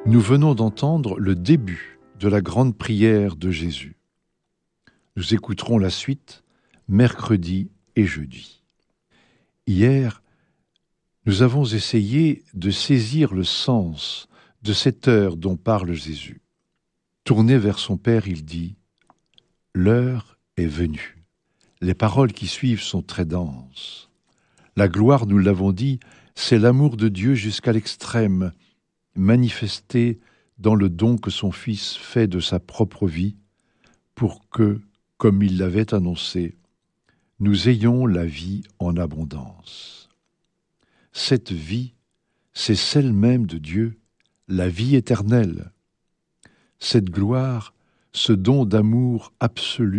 Nous venons d'entendre le début de la grande prière de Jésus. Nous écouterons la suite mercredi et jeudi. Hier, nous avons essayé de saisir le sens de cette heure dont parle Jésus. Tourné vers son Père, il dit « L'heure est venue ». Les paroles qui suivent sont très denses. La gloire, nous l'avons dit, c'est l'amour de Dieu jusqu'à l'extrême, manifesté dans le don que son Fils fait de sa propre vie, pour que, comme il l'avait annoncé, nous ayons la vie en abondance. Cette vie, c'est celle même de Dieu, la vie éternelle. Cette gloire, ce don d'amour absolu